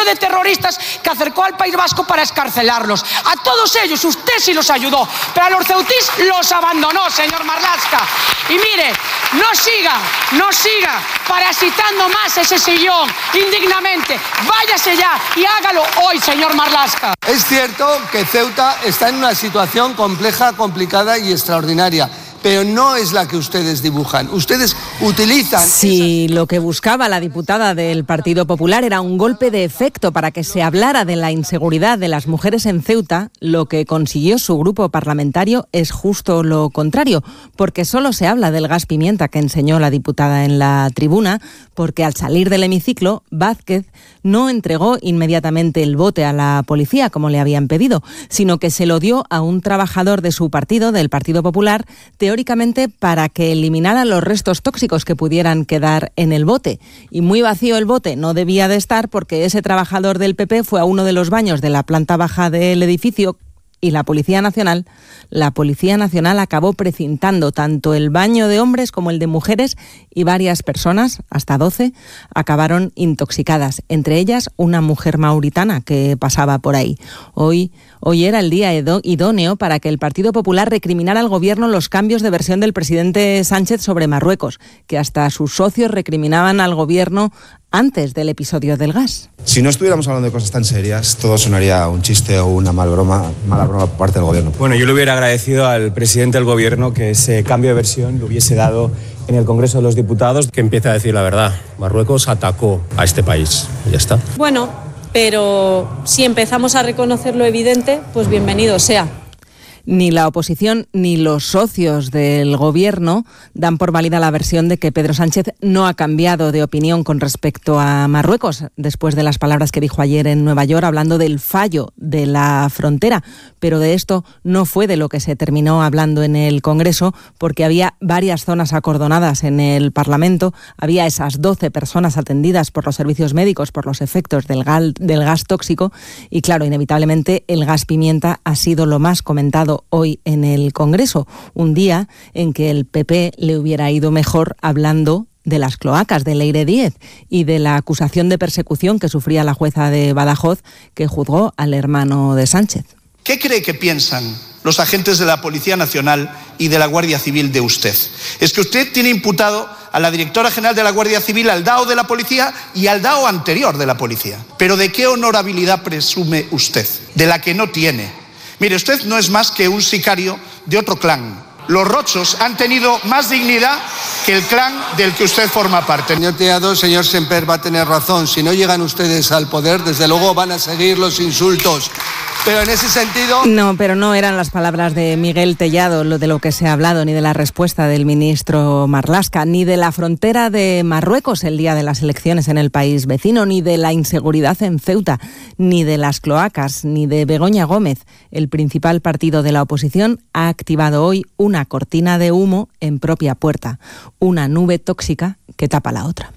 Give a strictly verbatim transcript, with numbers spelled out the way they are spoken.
de terroristas que acercó al País Vasco para escarcelarlos. A todos ellos usted sí los ayudó, pero a los ceutís los abandonó, señor Marlaska. Y mire, no siga, no siga parasitando más ese sillón indignamente. Váyase ya y hágalo hoy, señor Marlaska. Es cierto que Ceuta está en una situación compleja, complicada y extraordinaria, pero no es la que ustedes dibujan. Ustedes utilizan... Si esas... lo que buscaba la diputada del Partido Popular era un golpe de efecto para que se hablara de la inseguridad de las mujeres en Ceuta, lo que consiguió su grupo parlamentario es justo lo contrario, porque solo se habla del gas pimienta que enseñó la diputada en la tribuna, porque al salir del hemiciclo, Vázquez no entregó inmediatamente el bote a la policía, como le habían pedido, sino que se lo dio a un trabajador de su partido, del Partido Popular, teóricamente para que eliminara los restos tóxicos que pudieran quedar en el bote. Y muy vacío el bote no debía de estar porque ese trabajador del P P fue a uno de los baños de la planta baja del edificio y la Policía Nacional, la Policía Nacional acabó precintando tanto el baño de hombres como el de mujeres y varias personas, hasta doce, acabaron intoxicadas, entre ellas una mujer mauritana que pasaba por ahí. Hoy, hoy era el día idóneo para que el Partido Popular recriminara al Gobierno los cambios de versión del presidente Sánchez sobre Marruecos, que hasta sus socios recriminaban al Gobierno antes del episodio del gas. Si no estuviéramos hablando de cosas tan serias, todo sonaría un chiste o una mal broma, mala broma por parte del Gobierno. Bueno, yo le hubiera agradecido al presidente del Gobierno que ese cambio de versión lo hubiese dado en el Congreso de los Diputados. Que empiece a decir la verdad. Marruecos atacó a este país. Y ya está. Bueno, pero si empezamos a reconocer lo evidente, pues bienvenido sea. Ni la oposición ni los socios del Gobierno dan por válida la versión de que Pedro Sánchez no ha cambiado de opinión con respecto a Marruecos, después de las palabras que dijo ayer en Nueva York hablando del fallo de la frontera. Pero de esto no fue de lo que se terminó hablando en el Congreso, porque había varias zonas acordonadas en el Parlamento, había esas doce personas atendidas por los servicios médicos por los efectos del gas, del gas tóxico y, claro, inevitablemente el gas pimienta ha sido lo más comentado hoy en el Congreso, un día en que el P P le hubiera ido mejor hablando de las cloacas de Leire Díez y de la acusación de persecución que sufría la jueza de Badajoz que juzgó al hermano de Sánchez. ¿Qué cree que piensan los agentes de la Policía Nacional y de la Guardia Civil de usted? Es que usted tiene imputado a la directora general de la Guardia Civil, al D A O de la Policía y al D A O anterior de la Policía. ¿Pero de qué honorabilidad presume usted? De la que no tiene. Mire, usted no es más que un sicario de otro clan. Los Rochos han tenido más dignidad que el clan del que usted forma parte. Señor Teado, señor Semper va a tener razón. Si no llegan ustedes al poder, desde luego van a seguir los insultos. Pero en ese sentido... No, pero no eran las palabras de Miguel Tellado lo de lo que se ha hablado, ni de la respuesta del ministro Marlaska, ni de la frontera de Marruecos el día de las elecciones en el país vecino, ni de la inseguridad en Ceuta, ni de las cloacas, ni de Begoña Gómez. El principal partido de la oposición ha activado hoy una cortina de humo en propia puerta, una nube tóxica que tapa la otra.